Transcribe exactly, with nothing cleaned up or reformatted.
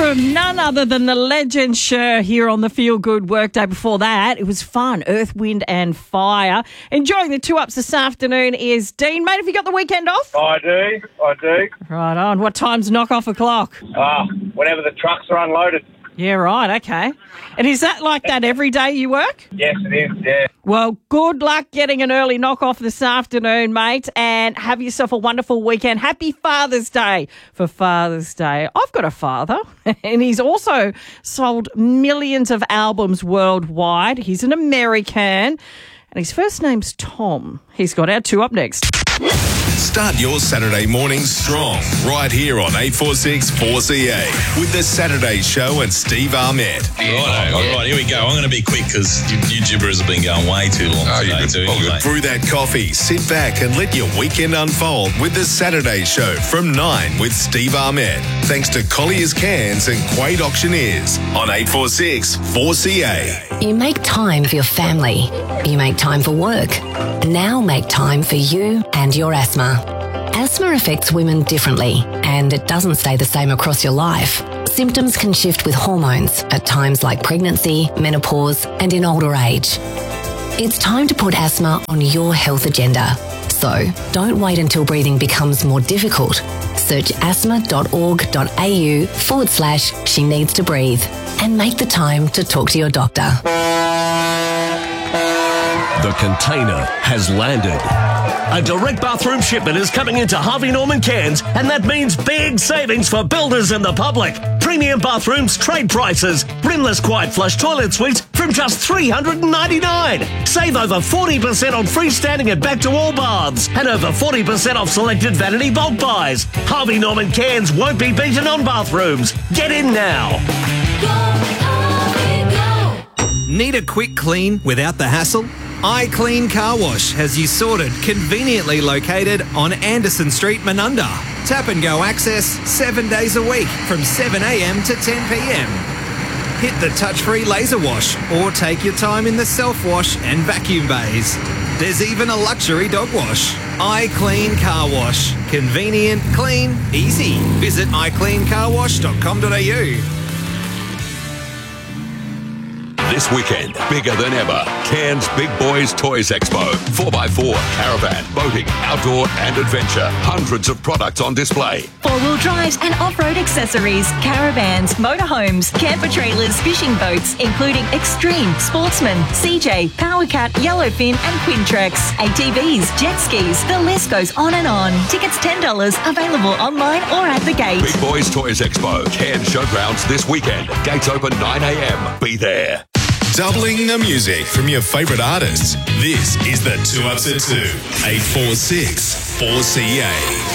from none other than the legend Cher here on the Feel Good Workday. Before that, it was fun. Earth, Wind and Fire. Enjoying the two ups this afternoon is Dean. Mate, have you got the weekend off? I do, I do. Right on. What time's knock off o'clock? Ah, whenever the trucks are unloaded. Yeah, right, okay. And is that like that every day you work? Yes, it is, yeah. Well, good luck getting an early knock-off this afternoon, mate, and have yourself a wonderful weekend. Happy Father's Day for Father's Day. I've got a father, and he's also sold millions of albums worldwide. He's an American, and his first name's Tom. He's got our two up next. Start your Saturday morning strong right here on eight forty-six four C A with the Saturday Show and Steve Ahmed. Right, all right, here we go. I'm going to be quick because you, you gibberers have been going way too long Oh, today. you're Too, good. Oh, anyway. good. Brew that coffee, sit back and let your weekend unfold with the Saturday Show from nine with Steve Ahmed. Thanks to Collier's Cans and Quade Auctioneers on eight forty-six four C A. You make time for your family. You make time for work. Now make time for you and your asthma. Asthma affects women differently, and it doesn't stay the same across your life. Symptoms can shift with hormones at times like pregnancy, menopause, and in older age. It's time to put asthma on your health agenda. So don't wait until breathing becomes more difficult. Search asthma.org.au forward slash she needs to breathe and make the time to talk to your doctor. The container has landed. A direct bathroom shipment is coming into Harvey Norman Cairns, and that means big savings for builders and the public. Premium bathrooms, trade prices, rimless quiet flush toilet suites from just three hundred ninety-nine dollars. Save over forty percent on freestanding and back-to-wall baths, and over forty percent off selected vanity bulk buys. Harvey Norman Cairns won't be beaten on bathrooms. Get in now. Need a quick clean without the hassle? iClean Car Wash has you sorted, conveniently located on Anderson Street, Menunda. Tap and go access seven days a week from seven a m to ten p m. Hit the touch-free laser wash or take your time in the self-wash and vacuum bays. There's even a luxury dog wash. iClean Car Wash. Convenient, clean, easy. Visit i clean car wash dot com dot a u. This weekend, bigger than ever, Cairns Big Boys Toys Expo. four by four, caravan, boating, outdoor and adventure. Hundreds of products on display. Four-wheel drives and off-road accessories, caravans, motorhomes, camper trailers, fishing boats, including Extreme, Sportsman, C J, Powercat, Yellowfin and Quintrex, A T Vs, jet skis, the list goes on and on. Tickets ten dollars, available online or at the gate. Big Boys Toys Expo, Cairns Showgrounds this weekend. Gates open nine a m. Be there. Doubling the music from your favourite artists. This is the Two Ups at Two. eight four six four C A.